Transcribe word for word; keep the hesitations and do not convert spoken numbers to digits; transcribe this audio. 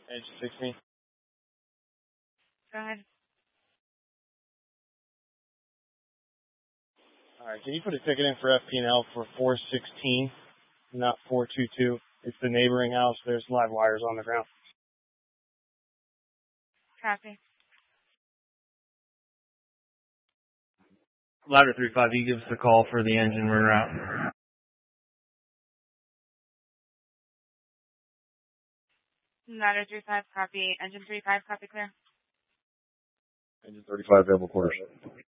Engine sixteen. Go ahead. All right, can you put a ticket in for F P and L for four sixteen, not four two two? It's the neighboring house. There's live wires on the ground. Copy. Ladder three five, you give us a call for the engine. We're out. Ladder three five, copy. Engine three five, copy clear. Engine thirty-five, available quarters.